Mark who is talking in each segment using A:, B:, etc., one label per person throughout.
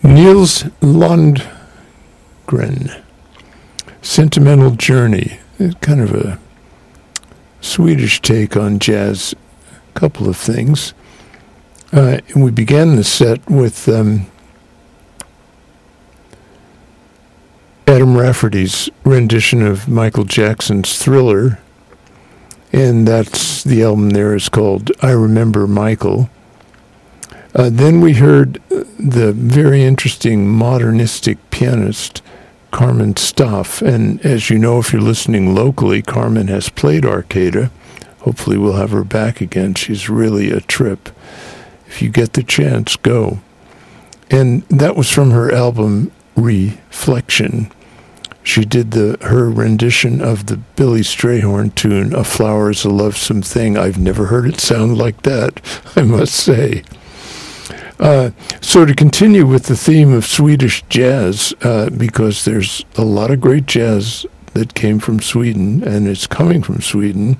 A: Niels Lundgren, Sentimental Journey, kind of a Swedish take on jazz, a couple of things. We began the set with Adam Rafferty's rendition of Michael Jackson's Thriller, and that's the album there is called I Remember Michael. Then we heard the very interesting modernistic pianist Carmen Staff, and as you know, if you're listening locally, Carmen has played Arcada. Hopefully we'll have her back again. She's really a trip. If you get the chance, go. And that was from her album Reflection. She did her rendition of the Billy Strayhorn tune, A Flower is a Lovesome Thing. I've never heard it sound like that, I must say. So to continue with the theme of Swedish jazz, because there's a lot of great jazz that came from Sweden, and it's coming from Sweden,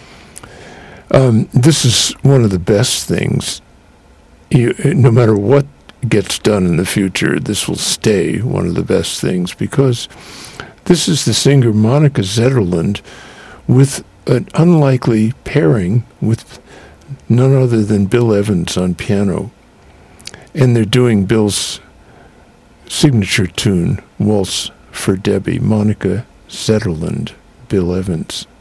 A: this is one of the best things. No matter what gets done in the future, this will stay one of the best things, because this is the singer Monica Zetterlund with an unlikely pairing with none other than Bill Evans on piano. And they're doing Bill's signature tune, Waltz for Debbie. Monica Zetterlund, Bill Evans.